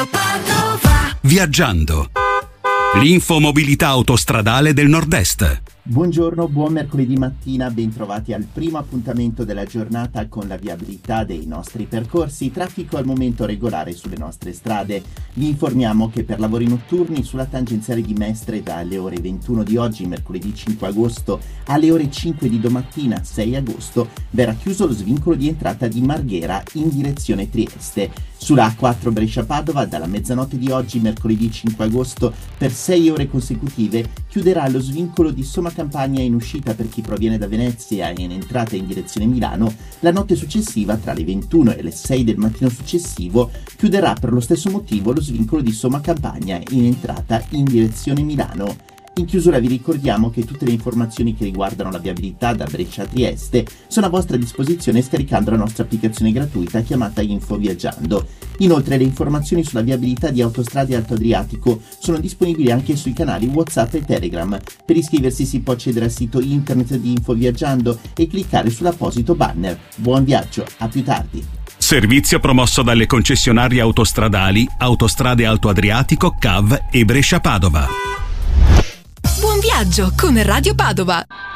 Padova. Viaggiando. L'infomobilità autostradale del Nord-Est. Buongiorno, buon mercoledì mattina, bentrovati al primo appuntamento della giornata con la viabilità dei nostri percorsi. Traffico al momento regolare sulle nostre strade. Vi informiamo che per lavori notturni sulla tangenziale di Mestre dalle ore 21 di oggi, mercoledì 5 agosto, alle ore 5 di domattina, 6 agosto, verrà chiuso lo svincolo di entrata di Marghera in direzione Trieste. Sulla A4 Brescia-Padova, dalla mezzanotte di oggi, mercoledì 5 agosto, per 6 ore consecutive, chiuderà lo svincolo di Sommacampagna in uscita per chi proviene da Venezia e in entrata in direzione Milano. La notte successiva, tra le 21 e le 6 del mattino successivo, chiuderà per lo stesso motivo lo svincolo di Sommacampagna in entrata in direzione Milano. In chiusura vi ricordiamo che tutte le informazioni che riguardano la viabilità da Brescia a Trieste sono a vostra disposizione scaricando la nostra applicazione gratuita chiamata Info Viaggiando. Inoltre le informazioni sulla viabilità di Autostrade Alto Adriatico sono disponibili anche sui canali WhatsApp e Telegram. Per iscriversi si può accedere al sito internet di Info Viaggiando e cliccare sull'apposito banner. Buon viaggio, a più tardi. Servizio promosso dalle concessionarie autostradali Autostrade Alto Adriatico, CAV e Brescia Padova. Buon viaggio con Radio Padova.